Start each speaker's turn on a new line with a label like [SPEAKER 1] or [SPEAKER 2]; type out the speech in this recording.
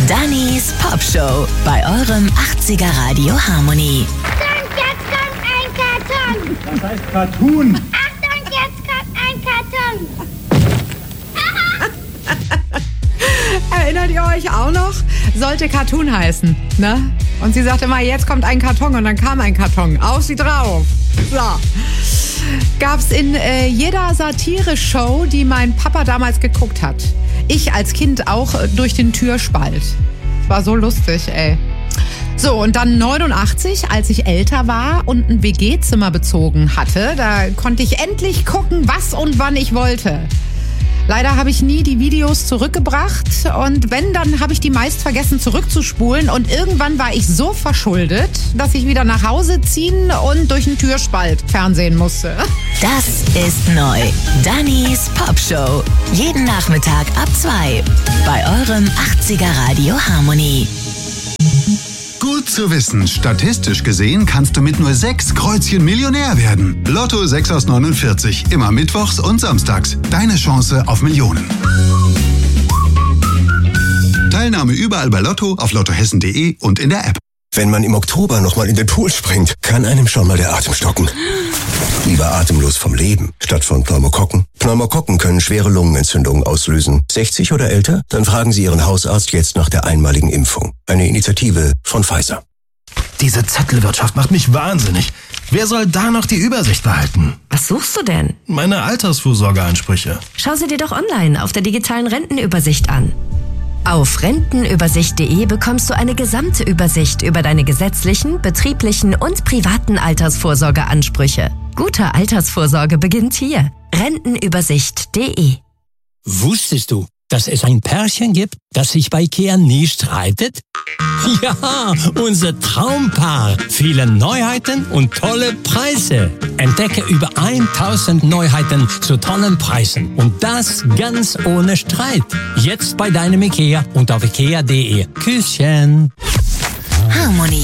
[SPEAKER 1] Dannys Pop Show bei eurem 80er Radio Harmony.
[SPEAKER 2] Achtung, jetzt kommt ein Karton.
[SPEAKER 3] Das heißt Cartoon.
[SPEAKER 2] Achtung, jetzt kommt ein Karton.
[SPEAKER 4] Erinnert ihr euch auch noch? Sollte Cartoon heißen, ne? Und sie sagte immer, jetzt kommt ein Karton und dann kam ein Karton. Auf sie drauf. So. Gab's in jeder Satire-Show, die mein Papa damals geguckt hat. Ich als Kind auch durch den Türspalt. War so lustig, ey. So, und dann 89, als ich älter war und ein WG-Zimmer bezogen hatte, da konnte ich endlich gucken, was und wann ich wollte. Leider habe ich nie die Videos zurückgebracht und wenn, dann habe ich die meist vergessen zurückzuspulen und irgendwann war ich so verschuldet, dass ich wieder nach Hause ziehen und durch den Türspalt fernsehen musste.
[SPEAKER 1] Das ist neu. Dannys Pop Show. Jeden Nachmittag ab 2 bei eurem 80er Radio Harmony.
[SPEAKER 5] Gut zu wissen, statistisch gesehen kannst du mit nur 6 Kreuzchen Millionär werden. Lotto 6 aus 49, immer mittwochs und samstags. Deine Chance auf Millionen. Teilnahme überall bei Lotto, auf lottohessen.de und in der App.
[SPEAKER 6] Wenn man im Oktober nochmal in den Pool springt, kann einem schon mal der Atem stocken. Lieber atemlos vom Leben, statt von Pneumokokken. Pneumokokken können schwere Lungenentzündungen auslösen. 60 oder älter? Dann fragen Sie Ihren Hausarzt jetzt nach der einmaligen Impfung. Eine Initiative von Pfizer.
[SPEAKER 7] Diese Zettelwirtschaft macht mich wahnsinnig. Wer soll da noch die Übersicht behalten?
[SPEAKER 8] Was suchst du denn?
[SPEAKER 7] Meine Altersvorsorgeansprüche.
[SPEAKER 8] Schau sie dir doch online auf der digitalen Rentenübersicht an. Auf rentenübersicht.de bekommst du eine gesamte Übersicht über deine gesetzlichen, betrieblichen und privaten Altersvorsorgeansprüche. Gute Altersvorsorge beginnt hier. Rentenübersicht.de.
[SPEAKER 9] Wusstest du, dass es ein Pärchen gibt, das sich bei IKEA nie streitet? Ja, unser Traumpaar. Viele Neuheiten und tolle Preise. Entdecke über 1000 Neuheiten zu tollen Preisen. Und das ganz ohne Streit. Jetzt bei deinem IKEA und auf IKEA.de. Küsschen.
[SPEAKER 1] Harmony.